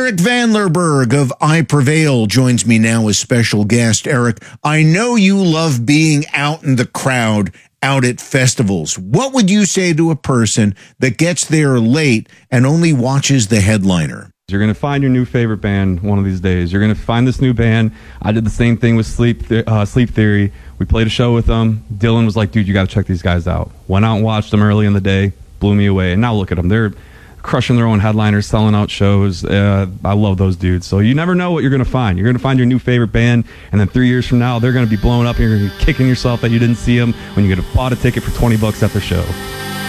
Eric Vanlerberg of I Prevail joins me now as special guest. Eric, I know you love being out in the crowd, out at festivals. What would you say to a person that gets there late and only watches the headliner? You're going to find your new favorite band one of these days. You're going to find this new band. I did the same thing with Sleep Theory. We played a show with them. Dylan was like, dude, you got to check these guys out. Went out and watched them early in the day. Blew me away. And now look at them. They're crushing their own headliners, selling out shows. I love those dudes. So you never know what you're going to find. You're going to find your new favorite band, and then 3 years from now, they're going to be blowing up, and you're going to be kicking yourself that you didn't see them when you could have bought a ticket for $20 at their show.